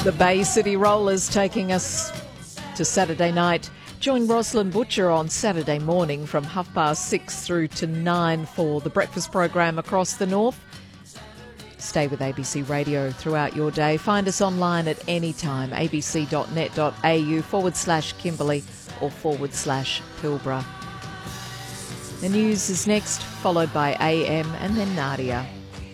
The Bay City Rollers taking us to Saturday night. Join Rosalind Butcher on Saturday morning from 6:30 through to 9 for the breakfast program across the north. Stay with ABC Radio throughout your day. Find us online at any time, abc.net.au/Kimberley or /Pilbara. The news is next, followed by AM and then Nadia.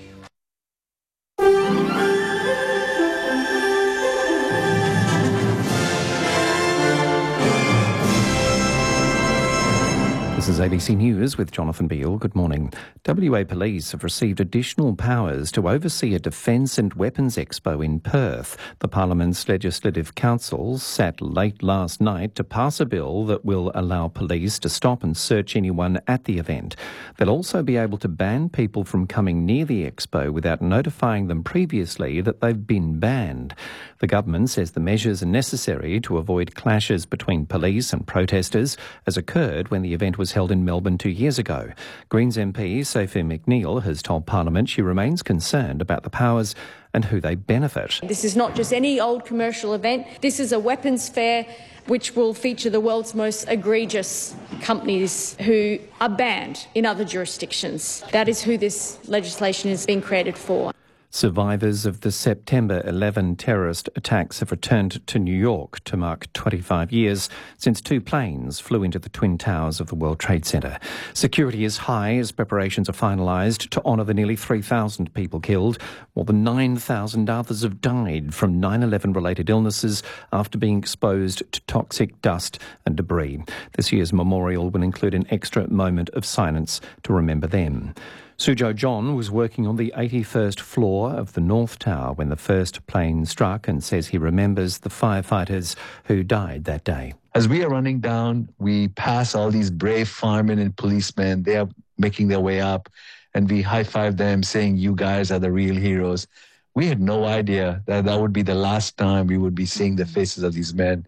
This is ABC News with Jonathan Beale. Good morning. WA Police have received additional powers to oversee a defence and weapons expo in Perth. The Parliament's Legislative Council sat late last night to pass a bill that will allow police to stop and search anyone at the event. They'll also be able to ban people from coming near the expo without notifying them previously that they've been banned. The government says the measures are necessary to avoid clashes between police and protesters, as occurred when the event was held in Melbourne 2 years ago. Greens MP Sophie McNeil has told Parliament she remains concerned about the powers and who they benefit. This is not just any old commercial event. This is a weapons fair which will feature the world's most egregious companies who are banned in other jurisdictions. That is who this legislation is being created for. Survivors of the September 11 terrorist attacks have returned to New York to mark 25 years since 2 planes flew into the Twin Towers of the World Trade Center. Security is high as preparations are finalised to honour the nearly 3,000 people killed. More than 9,000 others have died from 9/11 related illnesses after being exposed to toxic dust and debris. This year's memorial will include an extra moment of silence to remember them. Suzhou John was working on the 81st floor of the North Tower when the first plane struck and says he remembers the firefighters who died that day. As we are running down, we pass all these brave firemen and policemen. They are making their way up, and we high-five them saying, "You guys are the real heroes." We had no idea that that would be the last time we would be seeing the faces of these men.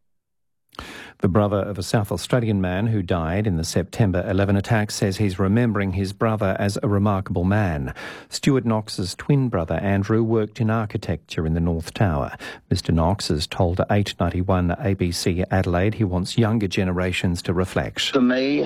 The brother of a South Australian man who died in the September 11 attack says he's remembering his brother as a remarkable man. Stuart Knox's twin brother Andrew worked in architecture in the North Tower. Mr Knox has told 891 ABC Adelaide he wants younger generations to reflect. For me,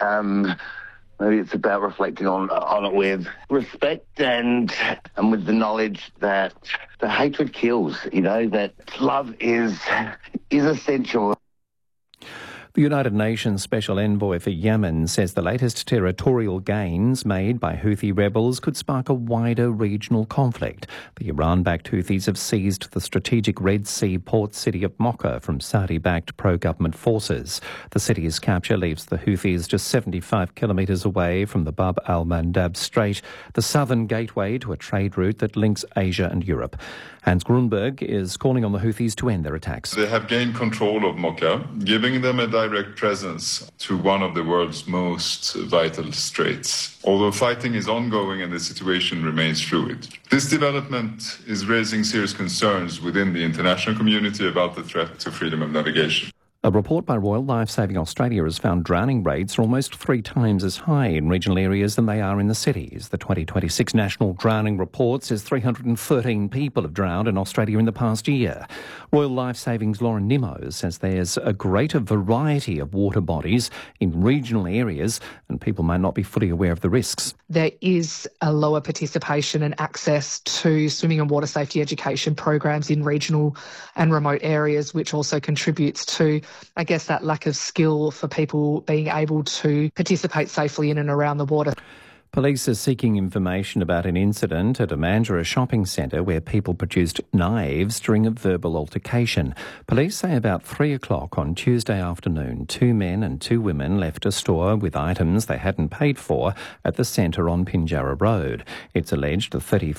maybe it's about reflecting on it with respect and with the knowledge that the hatred kills, that love is essential. The United Nations Special Envoy for Yemen says the latest territorial gains made by Houthi rebels could spark a wider regional conflict. The Iran-backed Houthis have seized the strategic Red Sea port city of Mocha from Saudi-backed pro-government forces. The city's capture leaves the Houthis just 75 kilometres away from the Bab al-Mandab Strait, the southern gateway to a trade route that links Asia and Europe. Hans Grunberg is calling on the Houthis to end their attacks. They have gained control of Mocha, giving them a direct presence to one of the world's most vital straits. Although fighting is ongoing and the situation remains fluid. This development is raising serious concerns within the international community about the threat to freedom of navigation. A report by Royal Lifesaving Australia has found drowning rates are almost 3 times as high in regional areas than they are in the cities. The 2026 National Drowning Report says 313 people have drowned in Australia in the past year. Royal Lifesaving's Lauren Nimmo says there's a greater variety of water bodies in regional areas and people may not be fully aware of the risks. There is a lower participation and access to swimming and water safety education programs in regional and remote areas, which also contributes to that lack of skill for people being able to participate safely in and around the water. Police are seeking information about an incident at a Mandurah shopping centre where people produced knives during a verbal altercation. Police say about 3 o'clock on Tuesday afternoon, 2 men and 2 women left a store with items they hadn't paid for at the centre on Pinjarra Road. It's alleged the